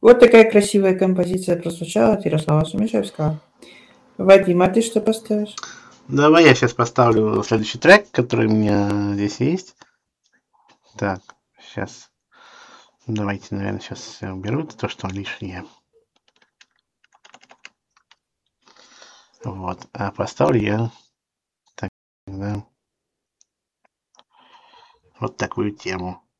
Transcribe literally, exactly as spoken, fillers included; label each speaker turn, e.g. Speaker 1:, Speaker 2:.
Speaker 1: Вот такая красивая композиция прозвучала от Ярослава Сумишевского. Вадим, а ты что поставишь?
Speaker 2: Давай я сейчас поставлю следующий трек, который у меня здесь есть. Так, сейчас. Давайте, наверное, сейчас я уберу то, что лишнее. Вот. А поставлю я тогда вот такую тему.